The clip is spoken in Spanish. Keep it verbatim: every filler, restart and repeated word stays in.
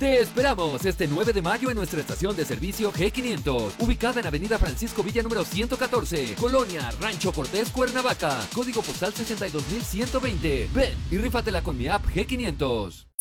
Te esperamos este nueve de mayo en nuestra estación de servicio G quinientos, ubicada en Avenida Francisco Villa número ciento catorce, Colonia Rancho Cortés, Cuernavaca, código postal sesenta y dos mil ciento veinte. Ven y rífatela con mi app G quinientos.